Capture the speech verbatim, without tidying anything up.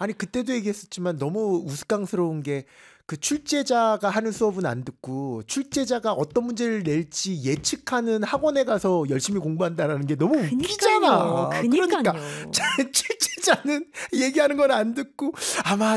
아니 그때도 얘기했었지만 너무 우스꽝스러운 게 그 출제자가 하는 수업은 안 듣고 출제자가 어떤 문제를 낼지 예측하는 학원에 가서 열심히 공부한다라는 게 너무 웃기잖아. 그니까요. 그러니까 그니까요. 출제자는 얘기하는 건 안 듣고 아마